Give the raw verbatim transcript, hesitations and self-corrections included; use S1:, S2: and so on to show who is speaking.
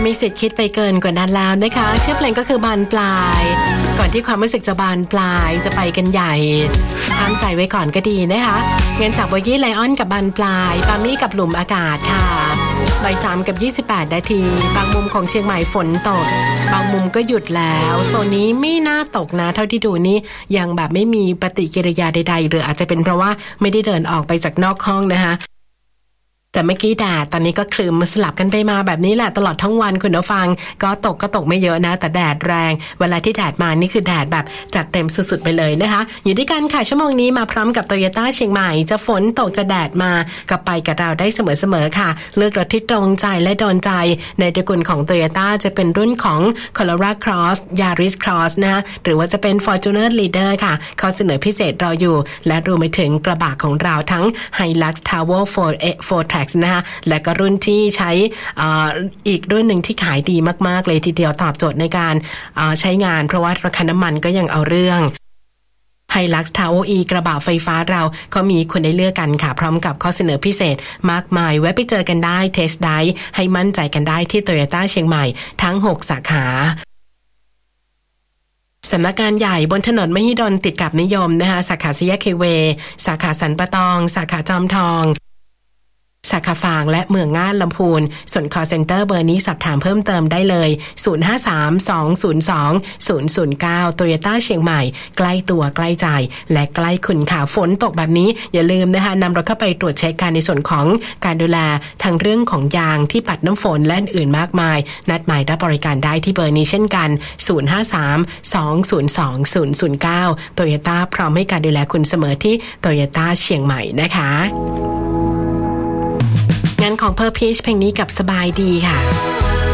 S1: มีสิทธิ์คิดไปเกินกว่านั้นแล้วนะคะชื่อเพลงก็คือบานปลายก่อนที่ความรู้สึกจะบานปลายจะไปกันใหญ่ห้ามใจไว้ก่อนก็ดีนะคะเงินจากโบยี่ไลออนกับบานปลายปามี่กับหลุมอากาศค่ะบ่ายสามกับยี่สิบแปดนาทีบางมุมของเชียงใหม่ฝนตกบางมุมก็หยุดแล้วโซนนี้ไม่น่าตกนะเท่าที่ดูนี้ยังแบบไม่มีปฏิกิริยาใดๆหรืออาจจะเป็นเพราะว่าไม่ได้เดินออกไปจากนอกห้องนะคะแต่เมื่อกี้แดดตอนนี้ก็คลึมสลับกันไปมาแบบนี้แหละตลอดทั้งวันคุณผู้ฟังก็ตกก็ตกไม่เยอะนะแต่แดดแรงเวลาที่แดดมานี่คือแดดแบบจัดเต็มสุดๆไปเลยนะคะอยู่ด้วยกันค่ะชั่วโมงนี้มาพร้อมกับ Toyota เชียงใหม่จะฝนตกจะแดดมาก็ไปกับเราได้เสมอๆค่ะเลือกรถที่ตรงใจและโดนใจในตระกูลของ Toyota จะเป็นรุ่นของ Corolla Cross Yaris Cross นะหรือว่าจะเป็น Fortuner Leader ค่ะข้อเสนอพิเศษรออยู่และรวมไปถึงกระบะของเราทั้ง Hilux Tower โฟร์ โฟร์ Trackนะคะและก็รุ่นที่ใช้ออีกรุ่นหนึ่งที่ขายดีมากๆเลยทีเดียวตอบโจทย์ในการใช้งานเพราะว่าราคาน้ำมันก็ยังเอาเรื่องHilux Tower E กระบะไฟฟ้าเราเขามีคุณได้เลือกกันค่ะพร้อมกับข้อเสนอพิเศษมากมายแวะไปเจอกันได้เทสไดรฟ์ให้มั่นใจกันได้ที่ Toyota เชียงใหม่ทั้งหกสาขาสำนักงานใหญ่บนถนนมหิดลติดกับนิยมนะคะสาขาสี่แยกเคเวสาขาสันปะตองสาขาจอมทองสาขาฝางและเมืองง่านลำพูนส่วน call center เบอร์นี้สอบถามเพิ่มเติมได้เลยศูนย์ ห้า สาม สอง ศูนย์ สอง ศูนย์ ศูนย์ เก้า Toyota เชียงใหม่ใกล้ตัวใกล้ใจและใกล้คุณค่ะฝนตกแบบนี้อย่าลืมนะคะนำรถเข้าไปตรวจเช็คการในส่วนของการดูแลทางเรื่องของยางที่ปัดน้ำฝนและอื่นมากมายนัดหมายรับบริการได้ที่เบอร์นี้เช่นกันศูนย์ ห้า สาม สอง ศูนย์ สอง ศูนย์ ศูนย์ เก้า Toyota พร้อมให้การดูแลคุณเสมอที่ Toyota เชียงใหม่นะคะงานของเพอร์พีชเพลงนี้กับสบายดีค่ะ